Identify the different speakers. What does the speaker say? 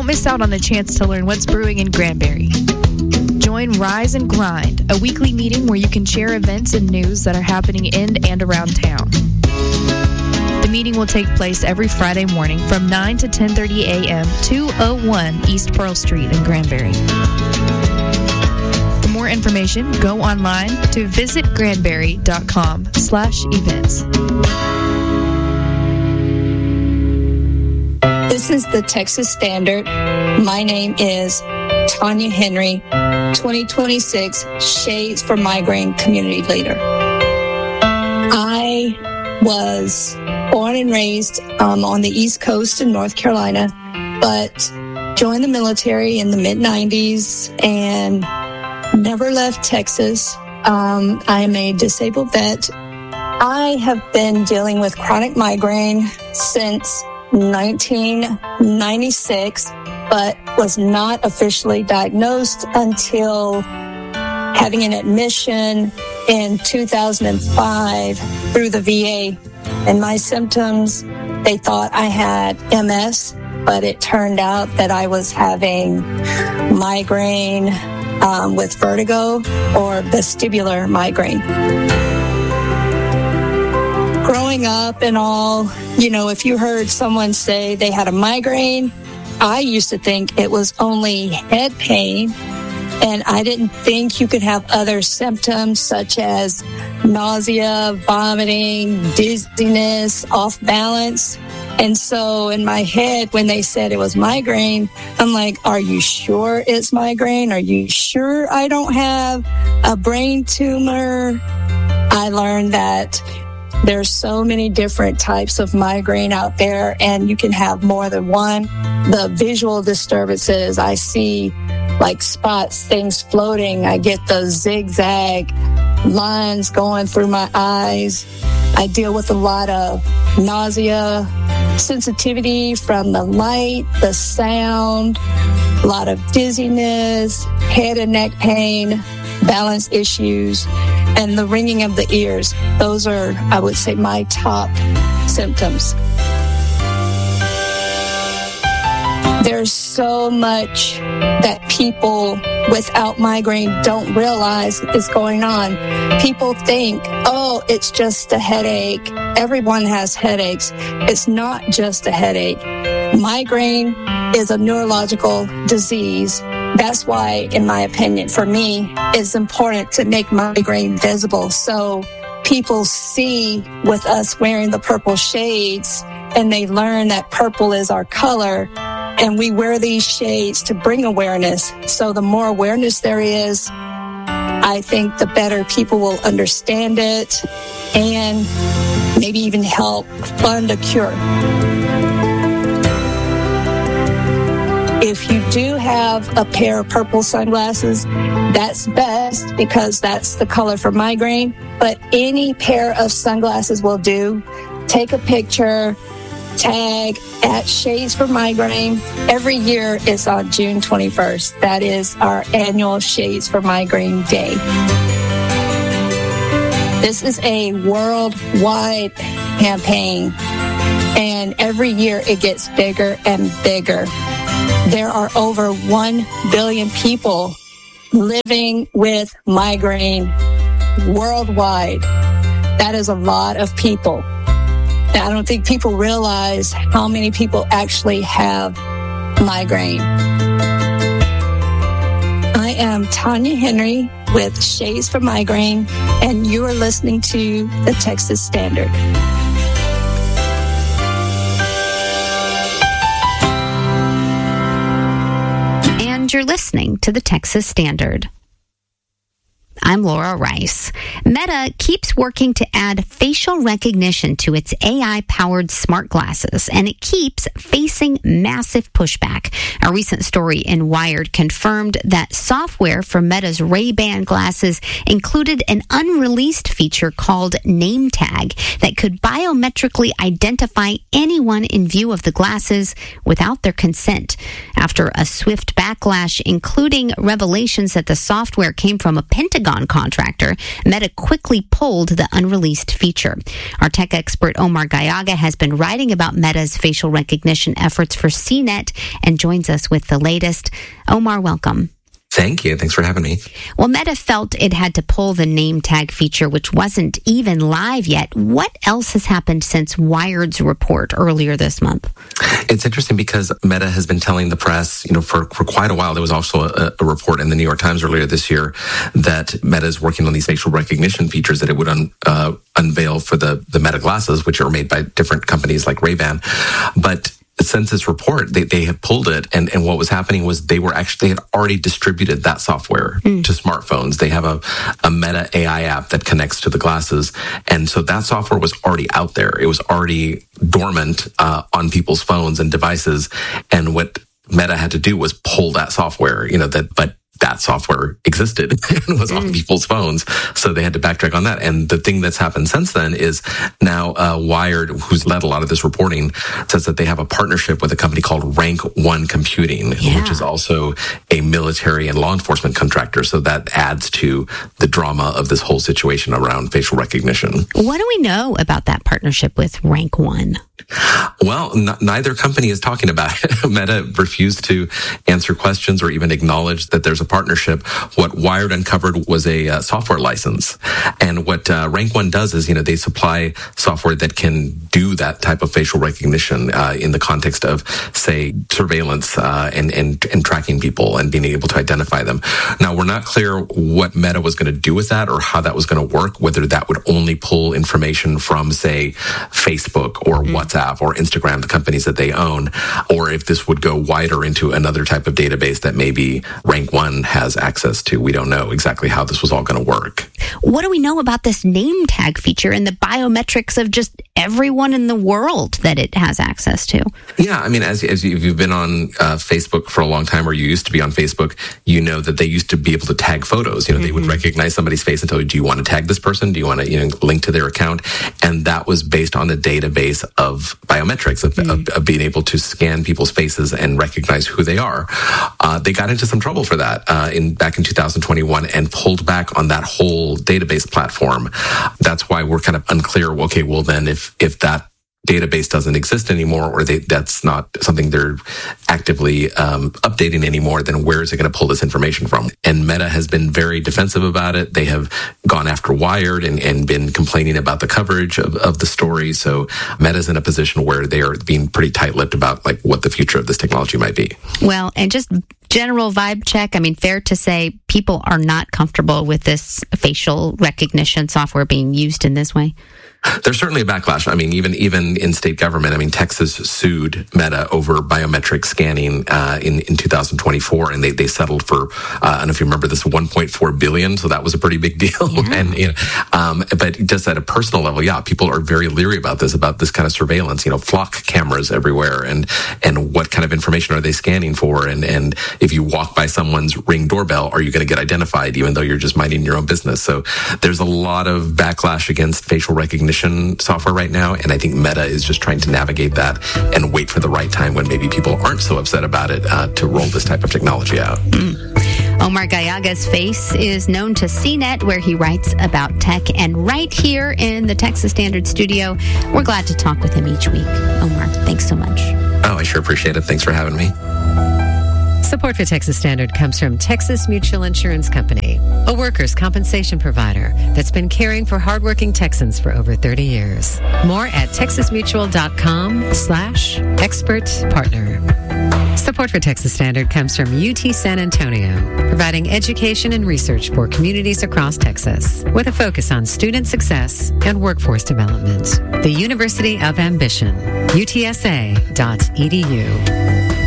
Speaker 1: Don't miss out on the chance to learn what's brewing in Granbury. Join Rise and Grind, a weekly meeting where you can share events and news that are happening in and around town. The meeting will take place every Friday morning from 9 to 10:30 a.m. 201 East Pearl Street in Granbury. For more information, go online to visitgranbury.com/events.
Speaker 2: This is the Texas Standard. My name is Tanya Henry, 2026 Shades for Migraine Community Leader. I was born and raised on the East Coast in North Carolina, but joined the military in the mid-90s and never left Texas. I am a disabled vet. I have been dealing with chronic migraine since 1996, but was not officially diagnosed until having an admission in 2005 through the VA. And my symptoms, they thought I had MS, but it turned out that I was having migraine with vertigo or vestibular migraine. Growing up and all, if you heard someone say they had a migraine, I used to think it was only head pain, and I didn't think you could have other symptoms such as nausea, vomiting, dizziness, off balance. And so in my head, when they said it was migraine, I'm like, are you sure it's migraine? Are you sure I don't have a brain tumor? I learned that there's so many different types of migraine out there, and you can have more than one. The visual disturbances, I see like spots, things floating. I get the zigzag lines going through my eyes. I deal with a lot of nausea, sensitivity from the light, the sound, a lot of dizziness, head and neck pain, balance issues, and the ringing of the ears. Those are, I would say, my top symptoms. There's so much that people without migraine don't realize is going on. People think, oh, it's just a headache. Everyone has headaches. It's not just a headache. Migraine is a neurological disease. That's why, in my opinion, for me, it's important to make migraine visible so people see with us wearing the purple shades and they learn that purple is our color. And we wear these shades to bring awareness. So the more awareness there is, I think the better people will understand it and maybe even help fund a cure. If you do have a pair of purple sunglasses, that's best because that's the color for migraine. But any pair of sunglasses will do. Take a picture, tag at Shades for Migraine. Every year it's on June 21st. That is our annual Shades for Migraine Day. This is a worldwide campaign, and every year it gets bigger and bigger. There are over 1 billion people living with migraine worldwide. That is a lot of people. I don't think people realize how many people actually have migraine. I am Tanya Henry with Shades for Migraine, and you are listening to the Texas Standard.
Speaker 3: And you're listening to the Texas Standard. I'm Laura Rice. Meta keeps working to add facial recognition to its AI-powered smart glasses, and it keeps facing massive pushback. A recent story in Wired confirmed that software for Meta's Ray-Ban glasses included an unreleased feature called Name Tag that could biometrically identify anyone in view of the glasses without their consent. After a swift backlash, including revelations that the software came from a Pentagon Amazon contractor, Meta quickly pulled the unreleased feature. Our tech expert Omar Gallaga has been writing about Meta's facial recognition efforts for CNET and joins us with the latest. Omar, welcome.
Speaker 4: Thank you. Thanks for having me.
Speaker 3: Well, Meta felt it had to pull the name tag feature, which wasn't even live yet. What else has happened since Wired's report earlier this month?
Speaker 4: It's interesting because Meta has been telling the press, for quite a while. There was also a report in the New York Times earlier this year that Meta is working on these facial recognition features that it would unveil for the Meta glasses, which are made by different companies like Ray-Ban. But since this report, they have pulled it, and what was happening was they had already distributed that software to smartphones. They have a Meta AI app that connects to the glasses, and so that software was already out there. It was already dormant on people's phones and devices, and what Meta had to do was pull that software. But that software existed and was on people's phones. So they had to backtrack on that. And the thing that's happened since then is now Wired, who's led a lot of this reporting, says that they have a partnership with a company called Rank One Computing, which is also a military and law enforcement contractor. So that adds to the drama of this whole situation around facial recognition.
Speaker 3: What do we know about that partnership with Rank One?
Speaker 4: Well, neither company is talking about it. Meta refused to answer questions or even acknowledge that there's a partnership. What Wired uncovered was a software license. And what Rank One does is, they supply software that can do that type of facial recognition in the context of, say, surveillance and tracking people and being able to identify them. Now, we're not clear what Meta was going to do with that or how that was going to work, whether that would only pull information from, say, Facebook or WhatsApp or Instagram, the companies that they own, or if this would go wider into another type of database that maybe Rank One has access to. We don't know exactly how this was all going to work.
Speaker 3: What do we know about this name tag feature and the biometrics of just everyone in the world that it has access to?
Speaker 4: Yeah, I mean, as you've been on Facebook for a long time, or you used to be on Facebook, you know that they used to be able to tag photos. They would recognize somebody's face and tell you, do you want to tag this person? Do you want to link to their account? And that was based on the database of biometrics, of being able to scan people's faces and recognize who they are. They got into some trouble for that back in 2021 and pulled back on that whole database platform. That's why we're kind of unclear. Okay, well then if that database doesn't exist anymore, or that's not something they're actively updating anymore, then where is it going to pull this information from? And Meta has been very defensive about it. They have gone after Wired and been complaining about the coverage of the story. So Meta's in a position where they are being pretty tight-lipped about what the future of this technology might be.
Speaker 3: Well, and just general vibe check, I mean, fair to say people are not comfortable with this facial recognition software being used in this way?
Speaker 4: There's certainly a backlash. I mean, even in state government. I mean, Texas sued Meta over biometric scanning in 2024, and they settled for I don't know if you remember this, $1.4 billion. So that was a pretty big deal. Yeah. And but just at a personal level, people are very leery about this kind of surveillance. Flock cameras everywhere, and what kind of information are they scanning for? And if you walk by someone's Ring doorbell, are you going to get identified, even though you're just minding your own business? So there's a lot of backlash against facial recognition software right now, and I think Meta is just trying to navigate that and wait for the right time when maybe people aren't so upset about it to roll this type of technology out.
Speaker 3: Omar Gallaga's face is known to CNET, where he writes about tech, and right here in the Texas Standard studio, we're glad to talk with him each week. Omar, thanks so much.
Speaker 4: Oh, I sure appreciate it. Thanks for having me.
Speaker 5: Support for Texas Standard comes from Texas Mutual Insurance Company, a workers' compensation provider that's been caring for hardworking Texans for over 30 years. More at texasmutual.com/expert partner. Support for Texas Standard comes from UT San Antonio, providing education and research for communities across Texas, with a focus on student success and workforce development. The University of Ambition, utsa.edu.